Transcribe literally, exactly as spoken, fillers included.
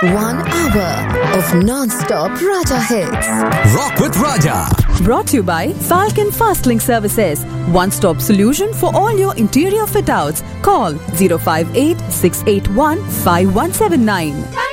One hour of non-stop Raja hits. Rock with Raja. Brought to you by Falcon Fast Link Services. One-stop solution for all your interior fit-outs. Call zero five eight six eight one five one seven nine.